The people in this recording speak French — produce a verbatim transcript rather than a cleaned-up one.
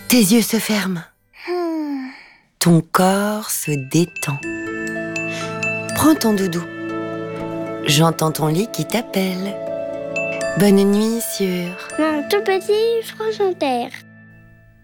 Tes yeux se ferment. Hmm. Ton corps se détend. Prends ton doudou. J'entends ton lit qui t'appelle. Bonne nuit sur Mon tout petit France Inter.